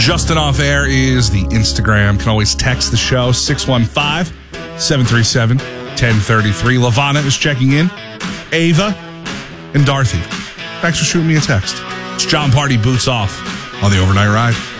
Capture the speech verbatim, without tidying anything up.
Justin Off Air is the Instagram. Can always text the show, six one five, seven three seven, one zero three three. Lavana is checking in. Ava and Dorothy. Thanks for shooting me a text. It's John Party Boots Off on the Overnight Ride.